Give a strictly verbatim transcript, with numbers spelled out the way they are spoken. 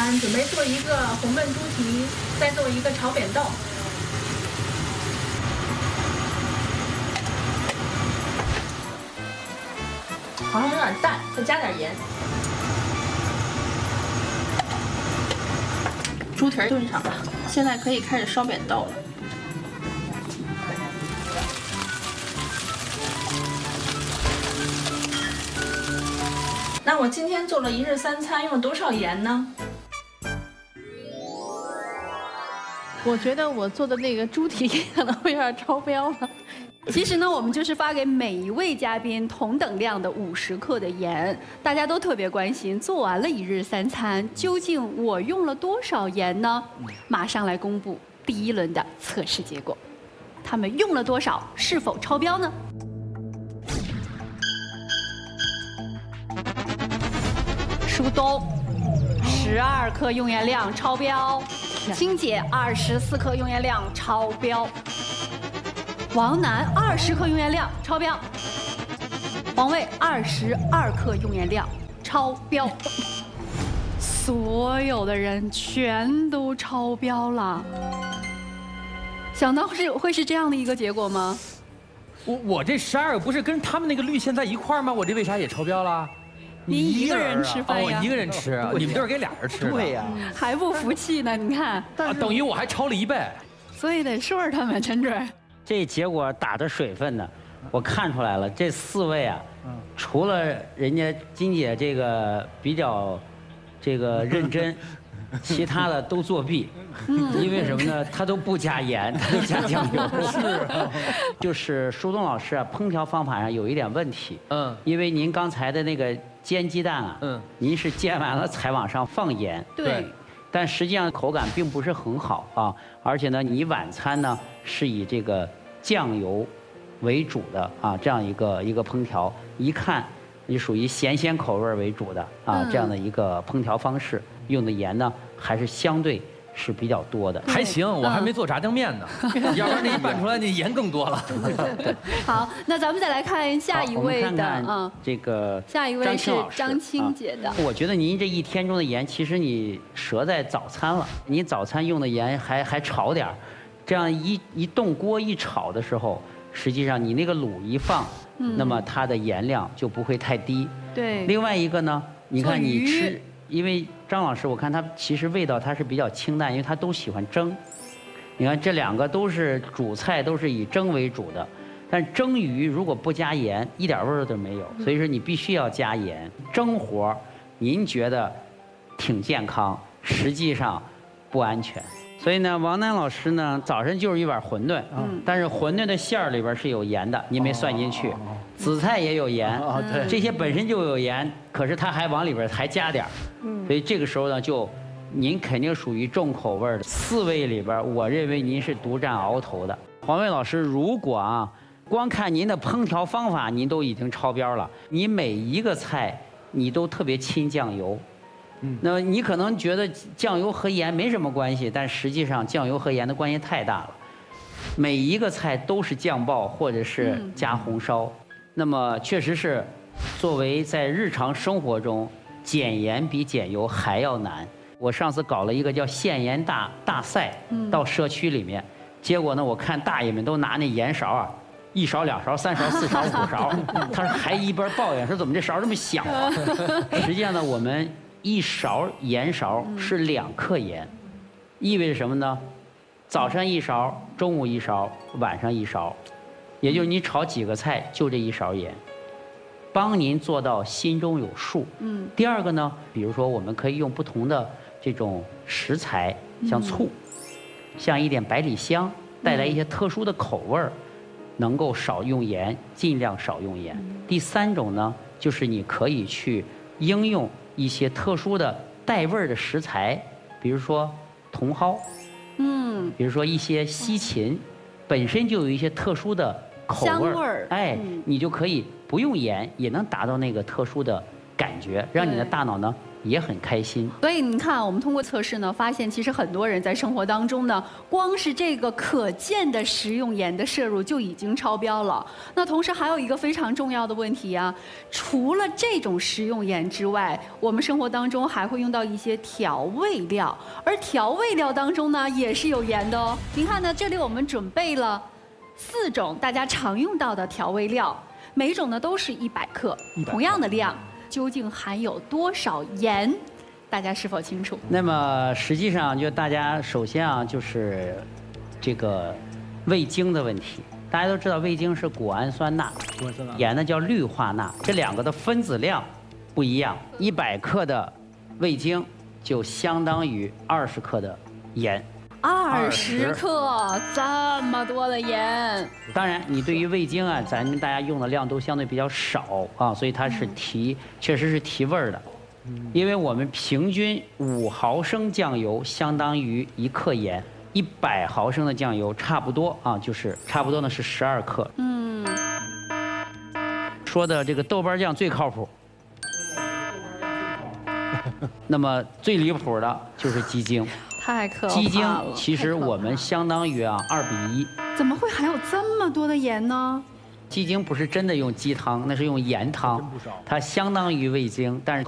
餐，准备做一个红焖猪蹄，再做一个炒扁豆。好像有点淡，再加点盐。猪蹄儿炖上了，现在可以开始烧扁豆了。那我今天做了一日三餐，用了多少盐呢？我觉得我做的那个猪蹄可能会有点超标了。 其实呢，我们就是发给每一位嘉宾同等量的五十克的盐，大家都特别关心，做完了一日三餐，究竟我用了多少盐呢？马上来公布第一轮的测试结果，他们用了多少，是否超标呢？舒东，十二克用盐量超标；青姐二十四克用盐量超标。王楠二十克用盐量超标，黄卫二十二克用盐量超标，所有的人全都超标了。想到是会是这样的一个结果吗？ 我我这十二不是跟他们那个绿线在一块儿吗？我这为啥也超标了？ 您一个人吃饭呀？ 我一个人吃，你们都是给俩人吃。 对呀， 还不服气呢？你看， 等于我还超了一倍。 所以得说说他们，陈主任。 这结果打的水分呢，我看出来了。这四位啊，除了人家金姐这个比较这个认真，其他的都作弊。因为什么呢？他都不加盐，他都加酱油。是，就是舒东老师啊，烹调方法上有一点问题。嗯，因为您刚才的那个煎鸡蛋啊，嗯，您是煎完了才往上放盐。 对。 但实际上口感并不是很好啊，而且呢，你晚餐呢是以这个酱油为主的啊，这样一个一个烹调，一看你属于咸鲜口味为主的啊，这样的一个烹调方式，用的盐呢还是相对是比较多的。 还行，我还没做炸酱面呢，要不然这一拌出来那盐更多了。 好，那咱们再来看下一位的啊，这个下一位是张青姐的。 我觉得您这一天中的盐，其实你折在早餐了。你早餐用的盐还还炒点儿，这样一一动锅一炒的时候，实际上你那个卤一放，那么它的盐量就不会太低。 对。 另外一个呢，你看你吃。因为张老师，我看他其实味道他是比较清淡，因为他都喜欢蒸。你看这两个都是主菜，都是以蒸为主的。但蒸鱼如果不加盐，一点味儿都没有。所以说你必须要加盐。蒸活，您觉得挺健康，实际上不安全。所以呢，王楠老师呢，早晨就是一碗馄饨，嗯，但是馄饨的馅儿里边是有盐的，您没算进去。紫菜也有盐，啊，对，这些本身就有盐，可是他还往里边还加点儿，嗯，所以这个时候呢，就您肯定属于重口味的。四位里边，我认为您是独占鳌头的。黄卫老师，如果啊，光看您的烹调方法，您都已经超标了，你每一个菜你都特别亲酱油。嗯，那你可能觉得酱油和盐没什么关系，但实际上酱油和盐的关系太大了。每一个菜都是酱爆或者是加红烧，嗯、那么确实是，作为在日常生活中减盐比减油还要难。我上次搞了一个叫限盐大大赛，到社区里面，结果呢，我看大爷们都拿那盐勺啊。一勺、两勺、三勺、四勺、五勺，他说还一边抱怨说怎么这勺这么小啊？实际上呢，我们一勺盐勺是两克盐，意味着什么呢？早上一勺，中午一勺，晚上一勺，也就是你炒几个菜就这一勺盐，帮您做到心中有数。嗯。第二个呢，比如说我们可以用不同的这种食材，像醋，像一点百里香，带来一些特殊的口味儿。能够少用盐，尽量少用盐。第三种呢，就是你可以去应用一些特殊的带味儿的食材，比如说茼蒿，嗯，比如说一些西芹，本身就有一些特殊的口味儿，哎，嗯、你就可以不用盐，也能达到那个特殊的感觉，让你的大脑呢也很开心。 所以你看，我们通过测试呢，发现其实很多人在生活当中呢，光是这个可见的食用盐的摄入就已经超标了。那同时还有一个非常重要的问题啊，除了这种食用盐之外，我们生活当中还会用到一些调味料，而调味料当中呢也是有盐的哦。您看呢，这里我们准备了四种大家常用到的调味料，每种呢都是一百克，同样的量，究竟含有多少盐？大家是否清楚？ 那么实际上，就大家首先啊，就是这个味精的问题。大家都知道，味精是谷氨酸钠，盐呢叫氯化钠，这两个的分子量不一样。一百克的味精就相当于二十克的盐。 二十克，这么多的盐。 当然，你对于味精啊，咱们大家用的量都相对比较少啊，所以它是提，确实是提味儿的。因为我们平均五毫升酱油相当于一克盐，一百毫升的酱油差不多啊，就是差不多呢是十二克。 嗯， 说的这个豆瓣酱最靠谱。那么最离谱的就是鸡精。 太可怕了。 鸡精其实我们相当于啊二比一。 怎么会含有这么多的盐呢？ 鸡精不是真的用鸡汤，那是用盐汤，它相当于味精，但是。